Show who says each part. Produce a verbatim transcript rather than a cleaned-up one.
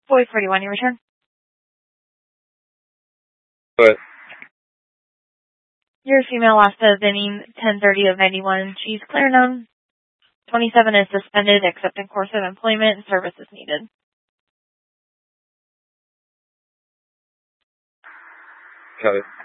Speaker 1: Boy forty-one, your return.
Speaker 2: But
Speaker 1: Your female last of inning, ten thirty of ninety-one. She's clear known. twenty-seven is suspended except in course of employment and service is needed.
Speaker 2: Okay.